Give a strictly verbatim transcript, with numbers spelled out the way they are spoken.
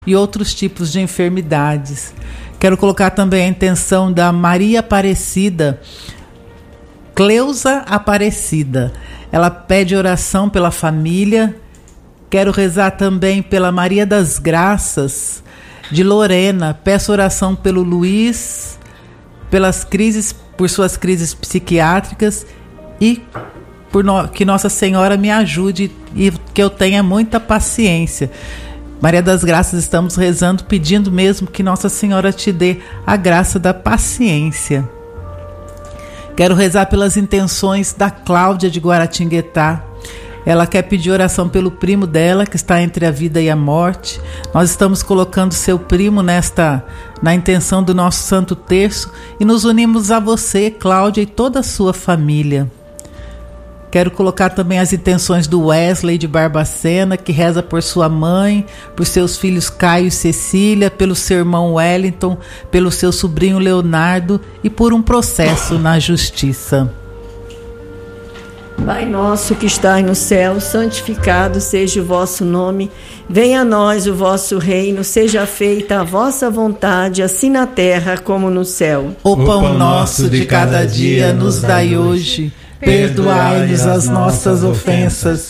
e outros tipos de enfermidades. Quero colocar também a intenção da Maria Aparecida, Cleusa Aparecida. Ela pede oração pela família. Quero rezar também pela Maria das Graças, de Lorena. Peço oração pelo Luiz, pelas crises, por suas crises psiquiátricas e por no, que Nossa Senhora me ajude e que eu tenha muita paciência. Maria das Graças, estamos rezando, pedindo mesmo que Nossa Senhora te dê a graça da paciência. Quero rezar pelas intenções da Cláudia de Guaratinguetá. Ela quer pedir oração pelo primo dela, que está entre a vida e a morte. Nós estamos colocando seu primo nesta, na intenção do nosso Santo Terço e nos unimos a você, Cláudia, e toda a sua família. Quero colocar também as intenções do Wesley de Barbacena, que reza por sua mãe, por seus filhos Caio e Cecília, pelo seu irmão Wellington, pelo seu sobrinho Leonardo e por um processo na justiça. Pai nosso que estais no céu, santificado seja o vosso nome. Venha a nós o vosso reino, seja feita a vossa vontade, assim na terra como no céu. O pão nosso de cada dia nos dai hoje. Perdoai-nos as nossas ofensas,